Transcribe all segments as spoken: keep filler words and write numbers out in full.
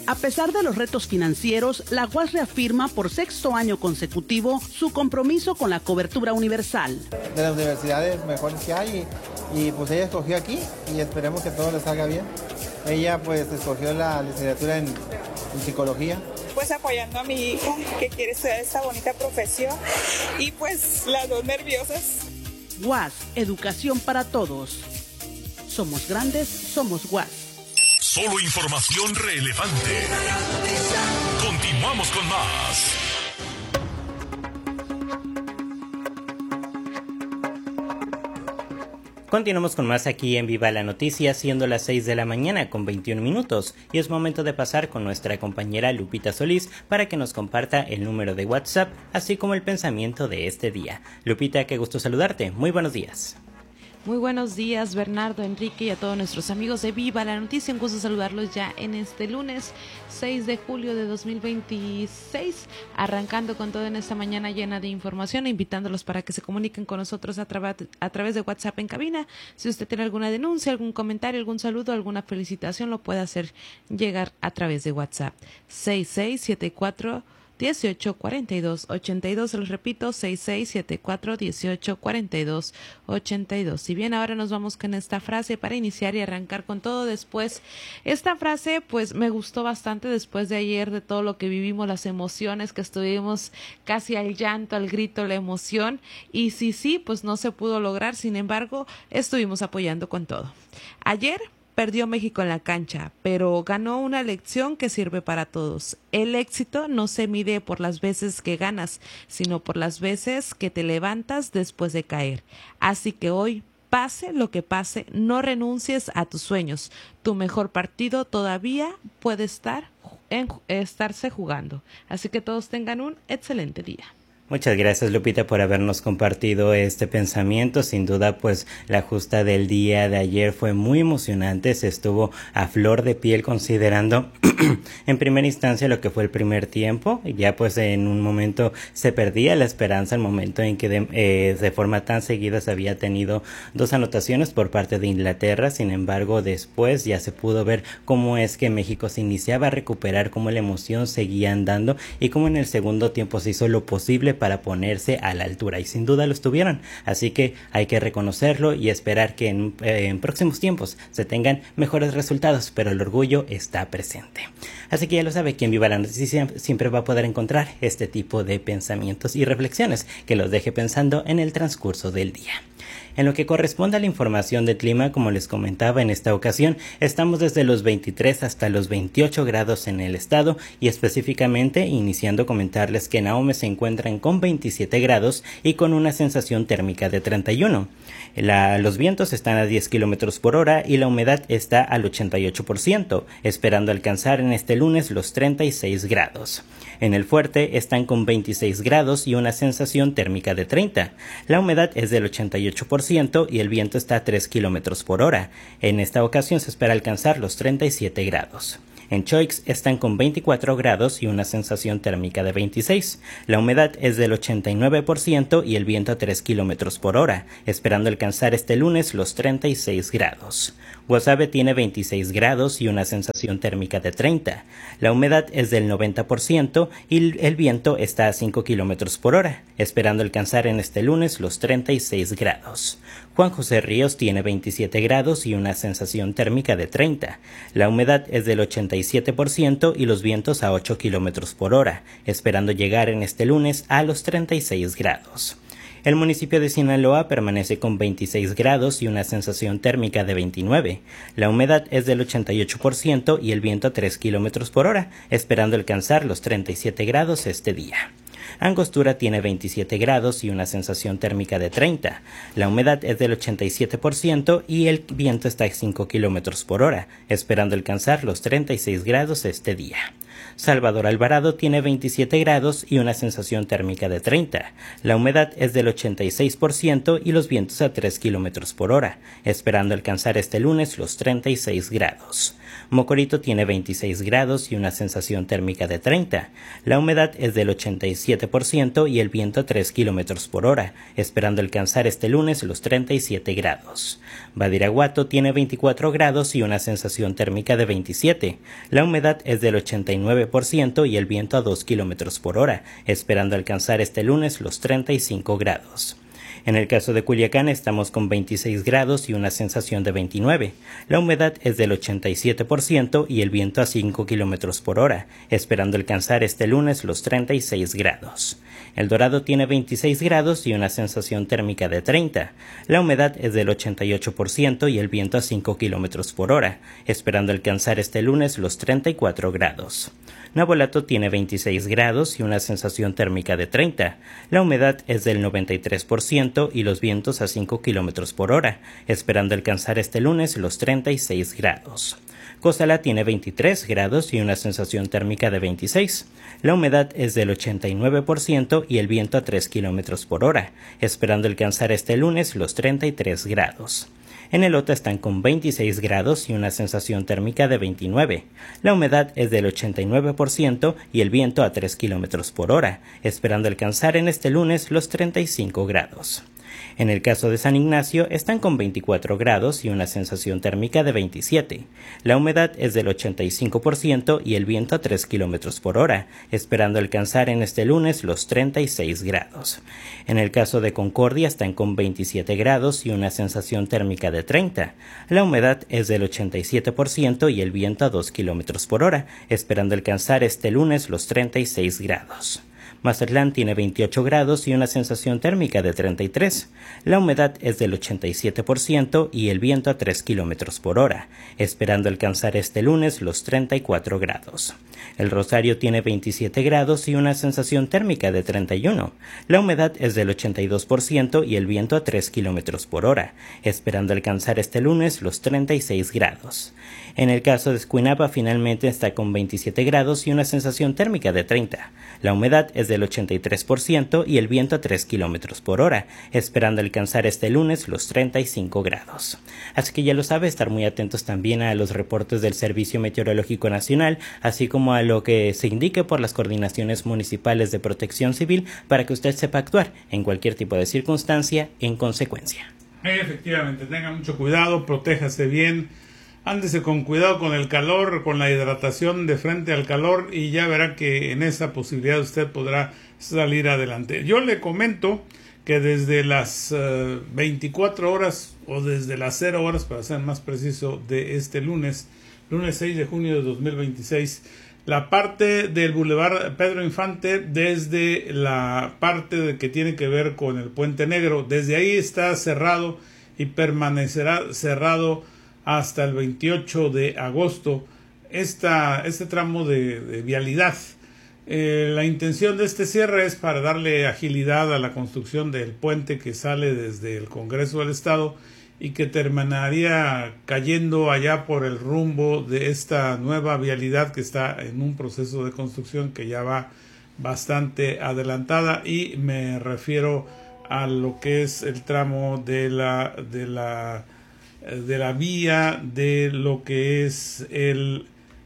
A pesar de los retos financieros, la U A S reafirma por sexto año consecutivo su compromiso con la cobertura universal. De las universidades mejores que hay y, y pues ella escogió aquí y esperemos que todo le salga bien. Ella pues escogió la licenciatura en, en psicología. Pues apoyando a mi hija que quiere estudiar esta bonita profesión y pues las dos nerviosas. U A S, educación para todos. Somos grandes, somos U A S. Solo información relevante. Continuamos con más. Continuamos con más aquí en Viva la Noticia, siendo las seis de la mañana con veintiún minutos, y es momento de pasar con nuestra compañera Lupita Solís para que nos comparta el número de WhatsApp, así como el pensamiento de este día. Lupita, qué gusto saludarte. Muy buenos días. Muy buenos días, Bernardo, Enrique y a todos nuestros amigos de Viva la Noticia. Un gusto saludarlos ya en este lunes seis de julio de dos mil veintiséis, arrancando con todo en esta mañana llena de información, invitándolos para que se comuniquen con nosotros a, tra- a través de WhatsApp en cabina. Si usted tiene alguna denuncia, algún comentario, algún saludo, alguna felicitación, lo puede hacer llegar a través de WhatsApp. seis seis siete cuatro dieciocho cuarenta y dos ochenta y dos, se los repito, seis seis siete cuatro dieciocho cuarenta y dos ochenta y dos. Si bien ahora nos vamos con esta frase para iniciar y arrancar con todo después, esta frase pues me gustó bastante después de ayer, de todo lo que vivimos, las emociones que estuvimos casi al llanto, al grito, la emoción, y sí, sí, pues no se pudo lograr, sin embargo, estuvimos apoyando con todo. Ayer perdió México en la cancha, pero ganó una lección que sirve para todos. El éxito no se mide por las veces que ganas, sino por las veces que te levantas después de caer. Así que hoy, pase lo que pase, no renuncies a tus sueños. Tu mejor partido todavía puede estar en, estarse jugando. Así que todos tengan un excelente día. Muchas gracias, Lupita, por habernos compartido este pensamiento. Sin duda, pues la justa del día de ayer fue muy emocionante, se estuvo a flor de piel considerando en primera instancia lo que fue el primer tiempo, y ya pues en un momento se perdía la esperanza, el momento en que de, eh, de forma tan seguida se había tenido dos anotaciones por parte de Inglaterra. Sin embargo, después ya se pudo ver cómo es que México se iniciaba a recuperar, cómo la emoción seguía andando y cómo en el segundo tiempo se hizo lo posible para ponerse a la altura, y sin duda lo estuvieron. Así que hay que reconocerlo y esperar que en, eh, en próximos tiempos se tengan mejores resultados, pero el orgullo está presente. Así que ya lo sabe, quien Viva la Noticia siempre va a poder encontrar este tipo de pensamientos y reflexiones que los deje pensando en el transcurso del día. En lo que corresponde a la información del clima, como les comentaba en esta ocasión, estamos desde los veintitrés hasta los veintiocho grados en el estado, y específicamente iniciando comentarles que en Ahome se encuentran con veintisiete grados y con una sensación térmica de treinta y uno. La, los vientos están a diez kilómetros por hora y la humedad está al ochenta y ocho por ciento, esperando alcanzar en este lunes los treinta y seis grados. En el Fuerte están con veintiséis grados y una sensación térmica de treinta. La humedad es del ochenta y ocho por ciento y el viento está a tres kilómetros por hora. En esta ocasión se espera alcanzar los treinta y siete grados. En Choix están con veinticuatro grados y una sensación térmica de veintiséis. La humedad es del ochenta y nueve por ciento y el viento a tres kilómetros por hora, esperando alcanzar este lunes los treinta y seis grados. Guasave tiene veintiséis grados y una sensación térmica de treinta. La humedad es del noventa por ciento y el viento está a cinco kilómetros por hora, esperando alcanzar en este lunes los treinta y seis grados. Juan José Ríos tiene veintisiete grados y una sensación térmica de treinta. La humedad es del ochenta y siete por ciento y los vientos a ocho kilómetros por hora, esperando llegar en este lunes a los treinta y seis grados. El municipio de Sinaloa permanece con veintiséis grados y una sensación térmica de veintinueve. La humedad es del ochenta y ocho por ciento y el viento a tres kilómetros por hora, esperando alcanzar los treinta y siete grados este día. Angostura tiene veintisiete grados y una sensación térmica de treinta. La humedad es del ochenta y siete por ciento y el viento está a cinco kilómetros por hora, esperando alcanzar los treinta y seis grados este día. Salvador Alvarado tiene veintisiete grados y una sensación térmica de treinta. La humedad es del ochenta y seis por ciento y los vientos a tres kilómetros por hora, esperando alcanzar este lunes los treinta y seis grados. Mocorito tiene veintiséis grados y una sensación térmica de treinta. La humedad es del ochenta y siete por ciento y el viento a tres kilómetros por hora, esperando alcanzar este lunes los treinta y siete grados. Badiraguato tiene veinticuatro grados y una sensación térmica de veintisiete. La humedad es del ochenta y nueve por ciento y el viento a dos kilómetros por hora, esperando alcanzar este lunes los treinta y cinco grados. En el caso de Culiacán estamos con veintiséis grados y una sensación de veintinueve. La humedad es del ochenta y siete por ciento y el viento a cinco kilómetros por hora, esperando alcanzar este lunes los treinta y seis grados. El Dorado tiene veintiséis grados y una sensación térmica de treinta. La humedad es del ochenta y ocho por ciento y el viento a cinco kilómetros por hora, esperando alcanzar este lunes los treinta y cuatro grados. Navolato tiene veintiséis grados y una sensación térmica de treinta. La humedad es del noventa y tres por ciento y los vientos a cinco kilómetros por hora, esperando alcanzar este lunes los treinta y seis grados. Cozalá tiene veintitrés grados y una sensación térmica de veintiséis. La humedad es del ochenta y nueve por ciento y el viento a tres kilómetros por hora, esperando alcanzar este lunes los treinta y tres grados. En Elota están con veintiséis grados y una sensación térmica de veintinueve. La humedad es del ochenta y nueve por ciento y el viento a tres kilómetros por hora, esperando alcanzar en este lunes los treinta y cinco grados. En el caso de San Ignacio están con veinticuatro grados y una sensación térmica de veintisiete. La humedad es del ochenta y cinco por ciento y el viento a tres kilómetros por hora, esperando alcanzar en este lunes los treinta y seis grados. En el caso de Concordia están con veintisiete grados y una sensación térmica de treinta. La humedad es del ochenta y siete por ciento y el viento a dos kilómetros por hora, esperando alcanzar este lunes los treinta y seis grados. Mazatlán tiene veintiocho grados y una sensación térmica de treinta y tres. La humedad es del ochenta y siete por ciento y el viento a tres kilómetros por hora, esperando alcanzar este lunes los treinta y cuatro grados. El Rosario tiene veintisiete grados y una sensación térmica de treinta y uno. La humedad es del ochenta y dos por ciento y el viento a tres kilómetros por hora, esperando alcanzar este lunes los treinta y seis grados. En el caso de Escuinapa finalmente está con veintisiete grados y una sensación térmica de treinta. La humedad es del ochenta y tres por ciento y el viento a tres kilómetros por hora, esperando alcanzar este lunes los treinta y cinco grados. Así que ya lo sabe, estar muy atentos también a los reportes del Servicio Meteorológico Nacional, así como a lo que se indique por las coordinaciones municipales de protección civil para que usted sepa actuar en cualquier tipo de circunstancia en consecuencia. Efectivamente, tenga mucho cuidado, protéjase bien. Ándese con cuidado con el calor, con la hidratación de frente al calor y ya verá que en esa posibilidad usted podrá salir adelante. Yo le comento que desde las uh, veinticuatro horas o desde las cero horas, para ser más preciso, de este lunes, lunes seis de junio de dos mil veintiséis, la parte del Boulevard Pedro Infante, desde la parte de que tiene que ver con el Puente Negro, desde ahí está cerrado y permanecerá cerrado hasta el veintiocho de agosto esta, este tramo de, de vialidad. Eh, la intención de este cierre es para darle agilidad a la construcción del puente que sale desde el Congreso del Estado y que terminaría cayendo allá por el rumbo de esta nueva vialidad que está en un proceso de construcción que ya va bastante adelantada, y me refiero a lo que es el tramo de la de la de la vía de lo que es el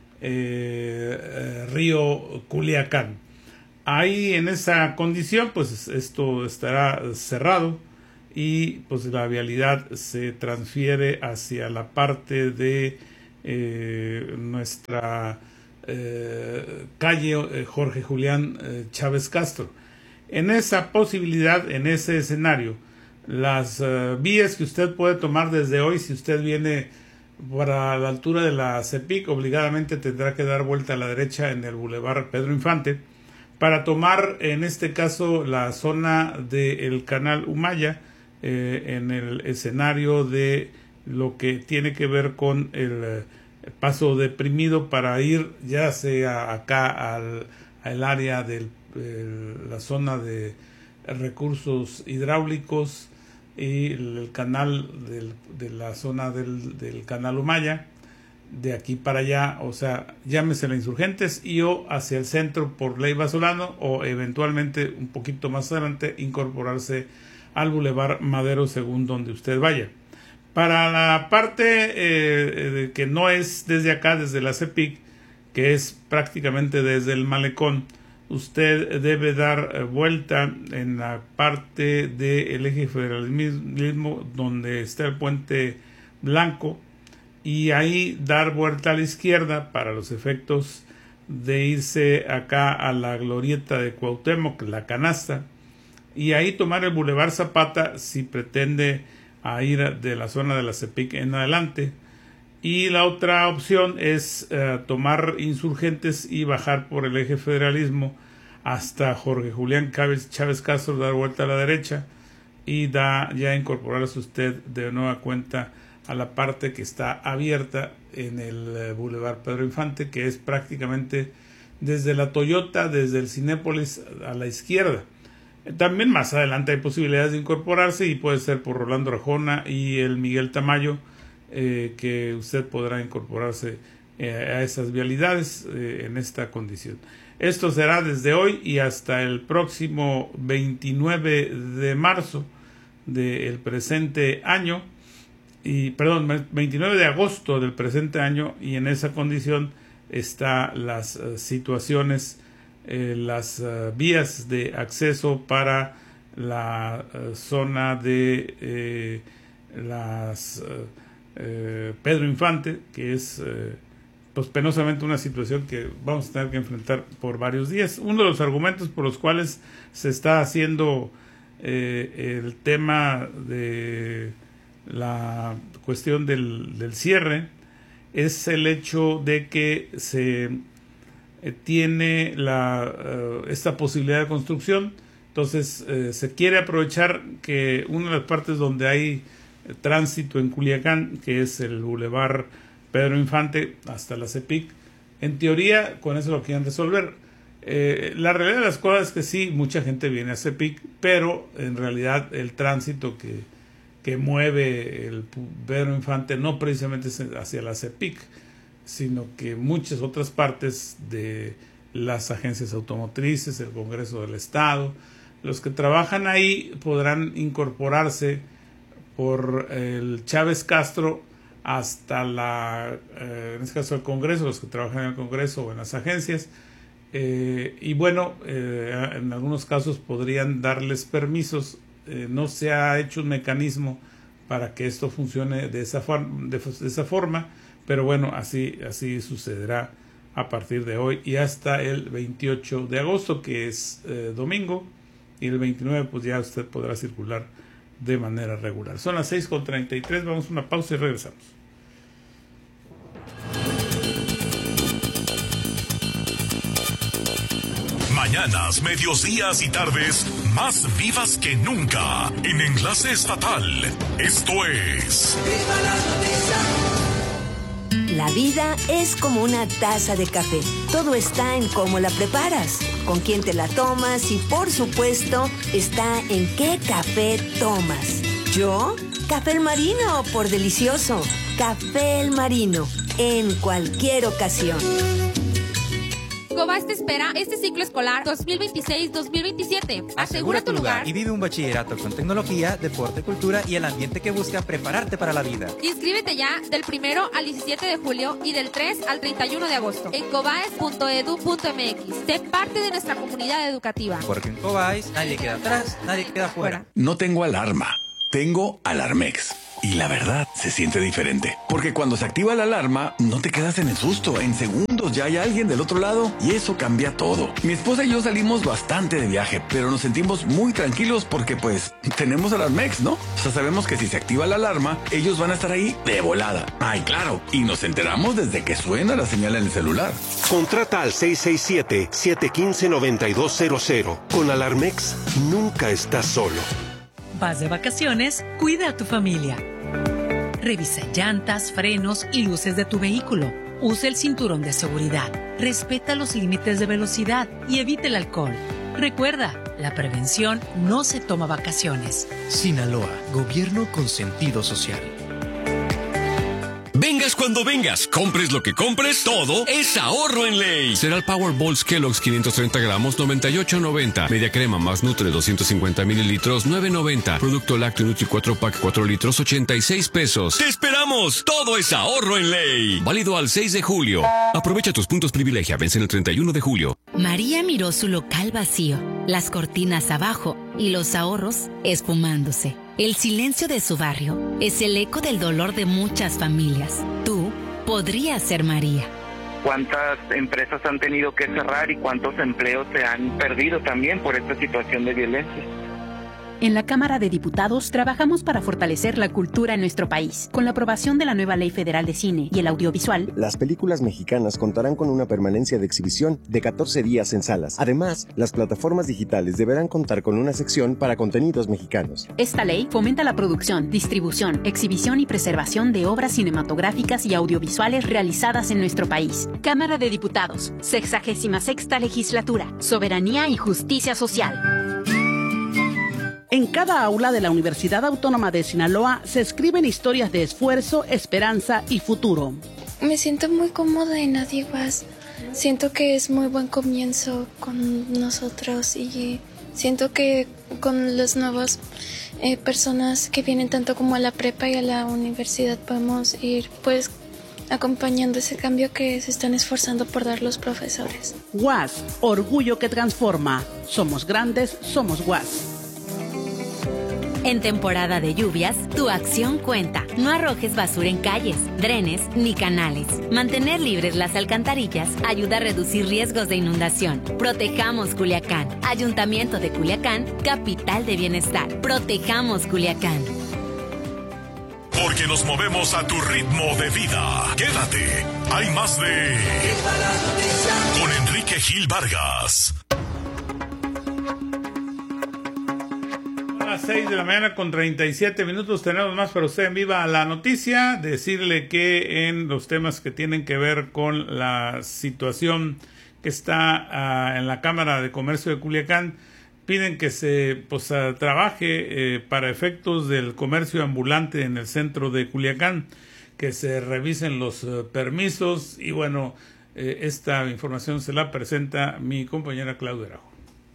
eh, eh, río Culiacán. Ahí en esa condición pues esto estará cerrado y pues la vialidad se transfiere hacia la parte de eh, nuestra eh, calle eh, Jorge Julián eh, Chávez Castro. En esa posibilidad, en ese escenario, las uh, vías que usted puede tomar desde hoy, si usted viene para la altura de la CEPIC, obligadamente tendrá que dar vuelta a la derecha en el Boulevard Pedro Infante para tomar en este caso la zona del canal Humaya, eh, en el escenario de lo que tiene que ver con el, el paso deprimido para ir ya sea acá al, al área de la zona de recursos hidráulicos y el canal del, de la zona del, del canal Humaya, de aquí para allá, o sea, llámese la Insurgentes y o hacia el centro por Leiva Solano, o eventualmente un poquito más adelante incorporarse al Boulevard Madero según donde usted vaya. Para la parte eh, que no es desde acá, desde la CEPIC, que es prácticamente desde el malecón, usted debe dar vuelta en la parte del eje federalismo donde está el puente blanco, y ahí dar vuelta a la izquierda para los efectos de irse acá a la glorieta de Cuauhtémoc, la canasta, y ahí tomar el Boulevard Zapata si pretende a ir de la zona de la CEPIC en adelante. Y la otra opción es uh, tomar Insurgentes y bajar por el eje federalismo hasta Jorge Julián Chávez, Chávez Castro, dar vuelta a la derecha y da ya incorporarse usted de nueva cuenta a la parte que está abierta en el Boulevard Pedro Infante, que es prácticamente desde la Toyota, desde el Cinépolis a la izquierda. También más adelante hay posibilidades de incorporarse y puede ser por Rolando Arjona y el Miguel Tamayo, eh, que usted podrá incorporarse eh, a esas vialidades eh, en esta condición. Esto será desde hoy y hasta el próximo veintinueve de marzo del presente año, y perdón, veintinueve de agosto del presente año, y en esa condición están las uh, situaciones, eh, las uh, vías de acceso para la uh, zona de eh, las uh, eh, Pedro Infante, que es eh, pues penosamente una situación que vamos a tener que enfrentar por varios días. Uno de los argumentos por los cuales se está haciendo eh, el tema de la cuestión del, del cierre es el hecho de que se eh, tiene la, uh, esta posibilidad de construcción. Entonces eh, se quiere aprovechar que una de las partes donde hay eh, tránsito en Culiacán, que es el Boulevard Pedro Infante hasta la CEPIC, en teoría con eso lo quieren resolver. Eh, la realidad de las cosas es que sí, mucha gente viene a CEPIC, pero en realidad el tránsito que que mueve el Pedro Infante no precisamente hacia la CEPIC, sino que muchas otras partes de las agencias automotrices, el Congreso del Estado, los que trabajan ahí podrán incorporarse por el Chávez Castro hasta la, eh, en este caso el Congreso, los que trabajan en el Congreso o en las agencias, eh, y bueno, eh, en algunos casos podrían darles permisos. Eh, no se ha hecho un mecanismo para que esto funcione de esa, forma, de, de esa forma, pero bueno, así, así sucederá a partir de hoy y hasta el veintiocho de agosto, que es eh, domingo, y el veintinueve pues ya usted podrá circular de manera regular. Son las seis con treinta y tres, vamos a una pausa y regresamos. Mañanas, mediodías y tardes más vivas que nunca en Enlace Estatal. Esto es ¡Viva la noticia! La vida es como una taza de café. Todo está en cómo la preparas, con quién te la tomas y, por supuesto, está en qué café tomas. ¿Yo? Café El Marino, por delicioso. Café El Marino, en cualquier ocasión. Cobas te espera este ciclo escolar dos mil veintiséis dos mil veintisiete. Asegura tu lugar y vive un bachillerato con tecnología, deporte, cultura y el ambiente que busca prepararte para la vida. Inscríbete ya del primero al diecisiete de julio y del tres al treinta y uno de agosto en cobaes punto edu punto mx. Sé parte de nuestra comunidad educativa. Porque en Cobaes nadie queda atrás, nadie queda fuera. No tengo alarma, tengo Alarmex. Y la verdad, se siente diferente. Porque cuando se activa la alarma, no te quedas en el susto. En segundos ya hay alguien del otro lado y eso cambia todo. Mi esposa y yo salimos bastante de viaje, pero nos sentimos muy tranquilos porque pues tenemos Alarmex, ¿no? O sea, sabemos que si se activa la alarma, ellos van a estar ahí de volada. Ay, claro. Y nos enteramos desde que suena la señal en el celular. Contrata al seis seis siete, siete uno cinco, nueve dos cero cero. Con Alarmex, nunca estás solo. Vas de vacaciones, cuida a tu familia. Revisa llantas, frenos y luces de tu vehículo. Usa el cinturón de seguridad. Respeta los límites de velocidad y evita el alcohol. Recuerda, la prevención no se toma vacaciones. Sinaloa, gobierno con sentido social. Vengas cuando vengas, compres lo que compres, todo es ahorro en ley. Cereal Powerballs Kellogg's quinientos treinta gramos, noventa y ocho noventa. Media crema más Nutre doscientos cincuenta mililitros, nueve noventa. Producto lácteo Nutri cuatro pack cuatro litros, ochenta y seis pesos. ¡Te esperamos! Todo es ahorro en ley. Válido al seis de julio. Aprovecha tus puntos privilegia, vencen el treinta y uno de julio. María miró su local vacío, las cortinas abajo y los ahorros esfumándose. El silencio de su barrio es el eco del dolor de muchas familias. Tú podrías ser María. ¿Cuántas empresas han tenido que cerrar y cuántos empleos se han perdido también por esta situación de violencia? En la Cámara de Diputados trabajamos para fortalecer la cultura en nuestro país. Con la aprobación de la nueva Ley Federal de Cine y el Audiovisual, las películas mexicanas contarán con una permanencia de exhibición de catorce días en salas. Además, las plataformas digitales deberán contar con una sección para contenidos mexicanos. Esta ley fomenta la producción, distribución, exhibición y preservación de obras cinematográficas y audiovisuales realizadas en nuestro país. Cámara de Diputados, sexagésima sexta legislatura, soberanía y justicia social. En cada aula de la Universidad Autónoma de Sinaloa se escriben historias de esfuerzo, esperanza y futuro. Me siento muy cómoda en Adiguas. Siento que es muy buen comienzo con nosotros y siento que con las nuevas eh, personas que vienen tanto como a la prepa y a la universidad podemos ir pues acompañando ese cambio que se están esforzando por dar los profesores. U A S, orgullo que transforma. Somos grandes, somos U A S. En temporada de lluvias, tu acción cuenta. No arrojes basura en calles, drenes ni canales. Mantener libres las alcantarillas ayuda a reducir riesgos de inundación. Protejamos Culiacán. Ayuntamiento de Culiacán, capital de bienestar. Protejamos Culiacán. Porque nos movemos a tu ritmo de vida. Quédate. Hay más de... Con Enrique Gil Vargas. seis de la mañana con treinta y siete minutos. Tenemos más para usted en Viva la Noticia. Decirle que en los temas que tienen que ver con la situación que está uh, en la Cámara de Comercio de Culiacán, piden que se pues, uh, trabaje eh, para efectos del comercio ambulante en el centro de Culiacán, que se revisen los uh, permisos y bueno, eh, esta información se la presenta mi compañera Claudia Araujo.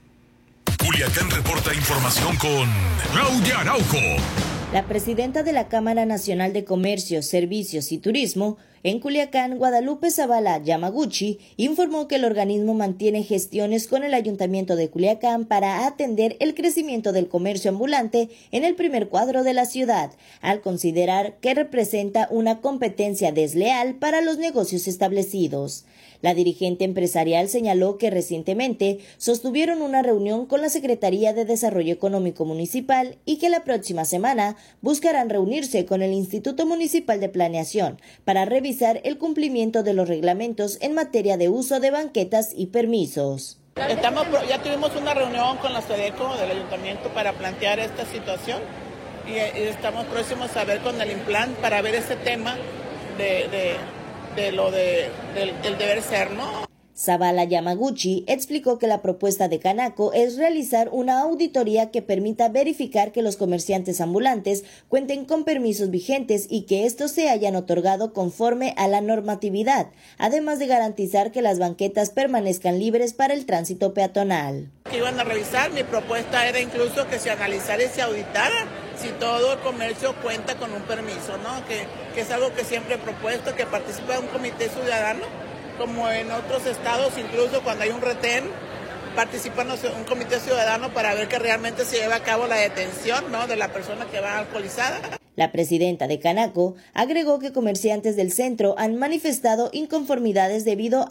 Culiacán reporta información con Claudia Araujo. La presidenta de la Cámara Nacional de Comercio, Servicios y Turismo en Culiacán, Guadalupe Zavala Yamaguchi, informó que el organismo mantiene gestiones con el Ayuntamiento de Culiacán para atender el crecimiento del comercio ambulante en el primer cuadro de la ciudad, al considerar que representa una competencia desleal para los negocios establecidos. La dirigente empresarial señaló que recientemente sostuvieron una reunión con la Secretaría de Desarrollo Económico Municipal y que la próxima semana buscarán reunirse con el Instituto Municipal de Planeación para revisar el cumplimiento de los reglamentos en materia de uso de banquetas y permisos. Estamos, ya tuvimos una reunión con la SEDECO del Ayuntamiento para plantear esta situación y, y estamos próximos a ver con el INPLAN para ver ese tema de... de de lo de, del, del deber ser, ¿no? Zavala Yamaguchi explicó que la propuesta de Canaco es realizar una auditoría que permita verificar que los comerciantes ambulantes cuenten con permisos vigentes y que estos se hayan otorgado conforme a la normatividad, además de garantizar que las banquetas permanezcan libres para el tránsito peatonal. Que iban a revisar, mi propuesta era incluso que se analizara y se auditara si todo el comercio cuenta con un permiso, ¿no? Que, que es algo que siempre he propuesto, que participe un comité ciudadano, como en otros estados, incluso cuando hay un retén, participa un comité ciudadano para ver que realmente se lleva a cabo la detención, ¿no?, de la persona que va alcoholizada. La presidenta de Canaco agregó que comerciantes del centro han manifestado inconformidades debido a